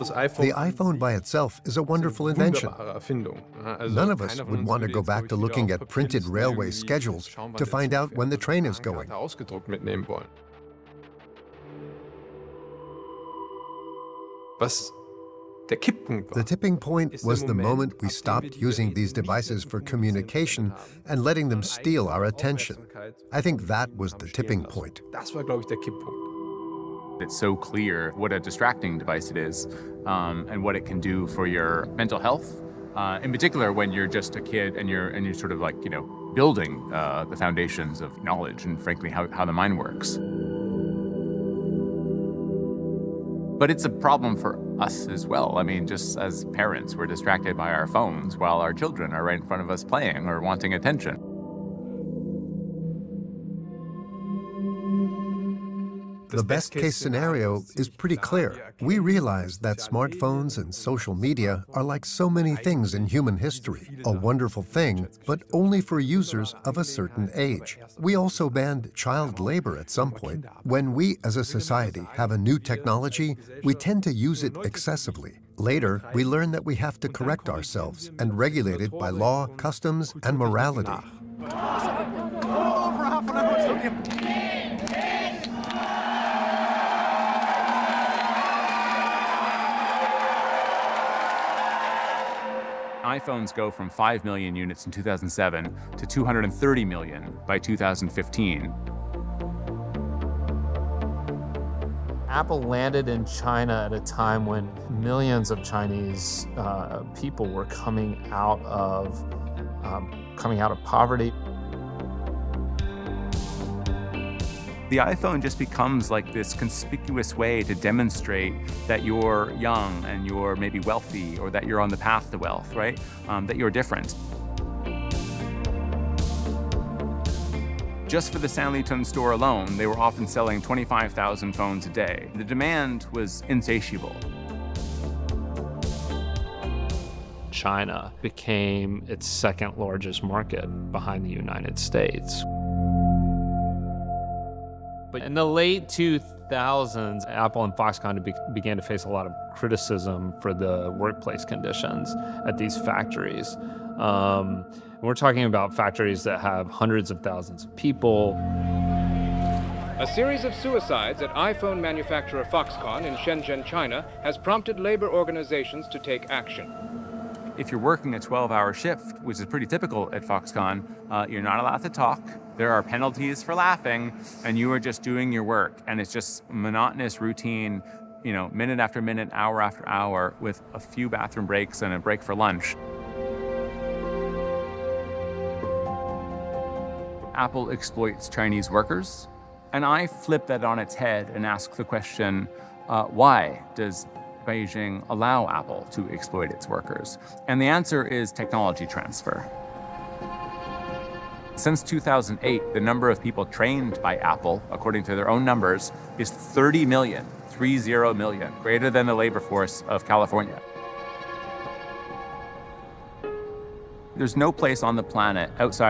The iPhone by itself is a wonderful invention. None of us would want to go back to looking at printed railway schedules to find out when the train is going. The tipping point was the moment we stopped using these devices for communication and letting them steal our attention. I think that was the tipping point. It's so clear what a distracting device it is and what it can do for your mental health. In particular, when you're just a kid and you're sort of like, building the foundations of knowledge and frankly how the mind works. But it's a problem for us as well. I mean, just as parents, we're distracted by our phones while our children are right in front of us playing or wanting attention. The best-case scenario is pretty clear. We realize that smartphones and social media are like so many things in human history, a wonderful thing, but only for users of a certain age. We also banned child labor at some point. When we as a society have a new technology, we tend to use it excessively. Later, we learn that we have to correct ourselves and regulate it by law, customs, and morality. iPhones go from 5 million units in 2007 to 230 million by 2015. Apple landed in China at a time when millions of Chinese people were coming out of poverty. The iPhone just becomes like this conspicuous way to demonstrate that you're young and you're maybe wealthy or that you're on the path to wealth, right? That you're different. Just for the Sanlitun store alone, they were often selling 25,000 phones a day. The demand was insatiable. China became its second largest market behind the United States. But in the late 2000s, Apple and Foxconn began to face a lot of criticism for the workplace conditions at these factories. We're talking about factories that have hundreds of thousands of people. A series of suicides at iPhone manufacturer Foxconn in Shenzhen, China, has prompted labor organizations to take action. If you're working a 12-hour shift, which is pretty typical at Foxconn, you're not allowed to talk. There are penalties for laughing, and you are just doing your work. And it's just monotonous routine, minute after minute, hour after hour, with a few bathroom breaks and a break for lunch. Apple exploits Chinese workers, and I flip that on its head and ask the question, why does Beijing allow Apple to exploit its workers? And the answer is technology transfer. Since 2008, the number of people trained by Apple, according to their own numbers, is 30 million, greater than the labor force of California. There's no place on the planet outside